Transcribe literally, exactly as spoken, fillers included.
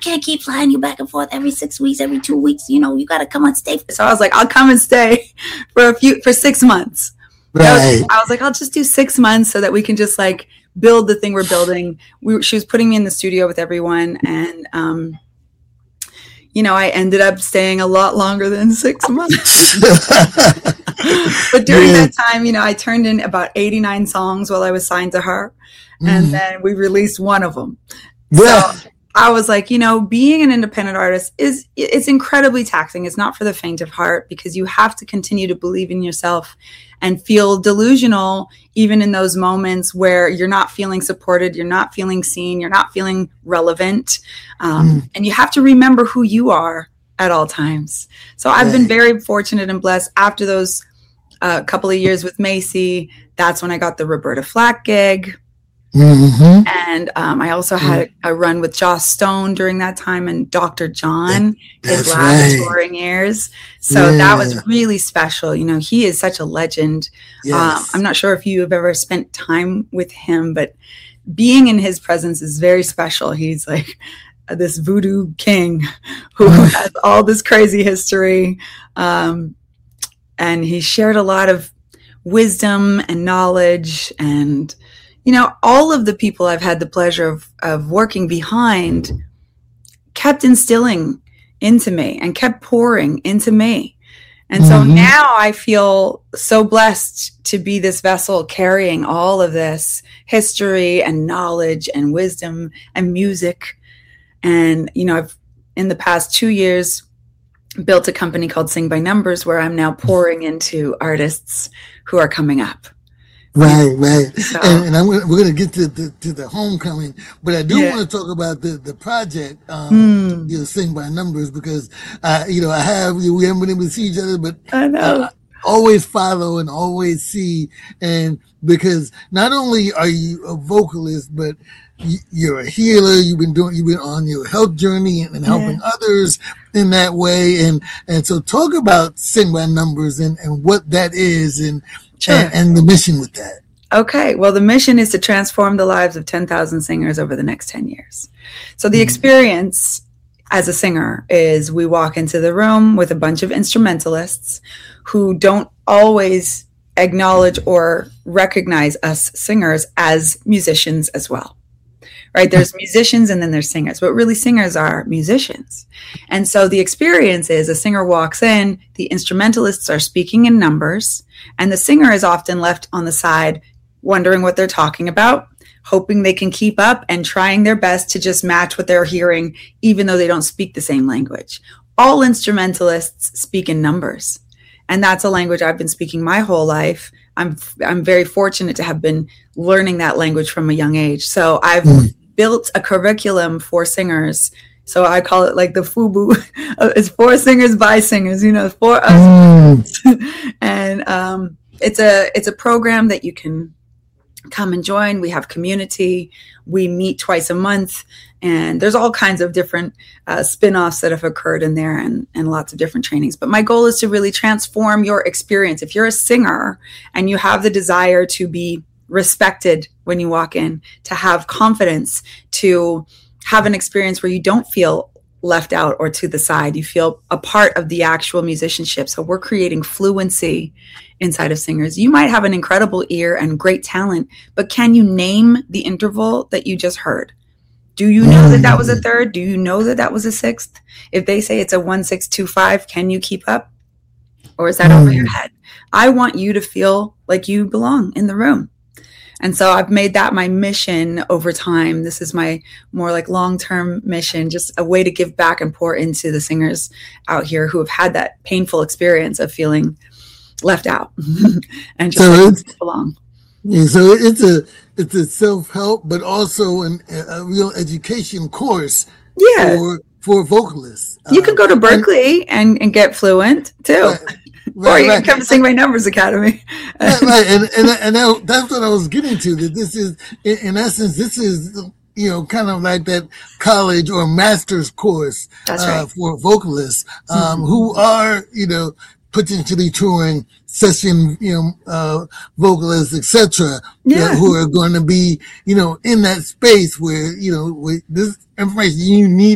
can't keep flying you back and forth every six weeks, every two weeks. You know, you got to come and stay. So I was like, I'll come and stay for a few, for six months. Right. I was, I was like, I'll just do six months so that we can just like build the thing we're building. We, she was putting me in the studio with everyone. And, um, you know, I ended up staying a lot longer than six months. But during yeah. that time, you know, I turned in about eighty-nine songs while I was signed to her. Mm. And then we released one of them. Yeah. So I was like, you know, being an independent artist is, it's incredibly taxing. It's not for the faint of heart, because you have to continue to believe in yourself and feel delusional, even in those moments where you're not feeling supported, you're not feeling seen, you're not feeling relevant. Um, mm. And you have to remember who you are at all times. So I've been very fortunate and blessed. After those uh, couple of years with Macy, that's when I got the Roberta Flack gig. Mm-hmm. And um, I also had a, a run with Joss Stone during that time, and Doctor John, his last right. touring years. So yeah. that was really special. You know, he is such a legend. Yes. Um, I'm not sure if you have ever spent time with him, but being in his presence is very special. He's like this voodoo king who has all this crazy history. Um, and he shared a lot of wisdom and knowledge, and you know, all of the people I've had the pleasure of, of working behind kept instilling into me and kept pouring into me. And so mm-hmm. now I feel so blessed to be this vessel carrying all of this history and knowledge and wisdom and music. And, you know, I've in the past two years built a company called Sing by Numbers, where I'm now pouring into artists who are coming up. Right, right. So, and, and I'm gonna, we're going to get to the, to the homecoming, but I do yeah. want to talk about the, the project, um, mm. you know, Sing by Numbers, because, uh, you know, I have, we haven't been able to see each other, but I know. Uh, always follow and always see. And because not only are you a vocalist, but you, you're a healer. You've been doing, you've been on your health journey and, and helping yeah. others in that way. And, and so talk about Sing by Numbers and, and what that is, and, Sure. And, and the mission with that. Okay. Well, the mission is to transform the lives of ten thousand singers over the next ten years. So the mm-hmm. experience as a singer is we walk into the room with a bunch of instrumentalists who don't always acknowledge or recognize us singers as musicians as well. Right? There's musicians and then there's singers, but really singers are musicians. And so the experience is a singer walks in, the instrumentalists are speaking in numbers, and the singer is often left on the side wondering what they're talking about, hoping they can keep up and trying their best to just match what they're hearing, even though they don't speak the same language. All instrumentalists speak in numbers. And that's a language I've been speaking my whole life. I'm I'm very fortunate to have been learning that language from a young age. So I've mm. built a curriculum for singers. So I call it like the FUBU. It's for singers by singers, you know, for us. Mm. And um, it's a it's a program that you can come and join. We have community. We meet twice a month. And there's all kinds of different uh, spin-offs that have occurred in there, and, and lots of different trainings. But my goal is to really transform your experience. If you're a singer and you have the desire to be respected when you walk in, to have confidence, to have an experience where you don't feel left out or to the side, you feel a part of the actual musicianship. So we're creating fluency inside of singers. You might have an incredible ear and great talent, but can you name the interval that you just heard? Do you know that that was a third? Do you know that that was a sixth? If they say it's a one, six, two, five, can you keep up? Or is that over your head? I want you to feel like you belong in the room. And so I've made that my mission over time. This is my more like long-term mission, just a way to give back and pour into the singers out here who have had that painful experience of feeling left out and just so like belong. Yeah, so it's a it's a self-help, but also an, a real education course yeah. for for vocalists. You uh, could go to Berkeley and, and, and get fluent too. Right. Right, or you right. can come to Sing by Numbers Academy. Right, right. And, and, and that, that's what I was getting to, that this is, in, in essence, this is, you know, kind of like that college or master's course That's uh, right. for vocalists um, Mm-hmm. who are, you know, potentially touring session, you know, uh, vocalists, et cetera, Yeah. who are going to be, you know, in that space where, you know, with this information you need